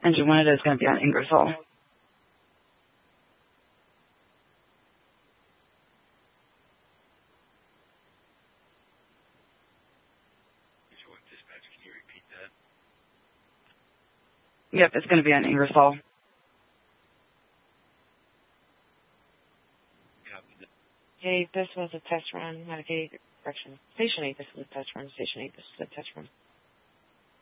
Engine 1, it is going to be on Ingersoll. Dispatch, can you repeat that? Yep, it's going to be on Ingersoll. Hey, this was a test run. Correction. Station 8, this is a test run. Station 8, this is a test run.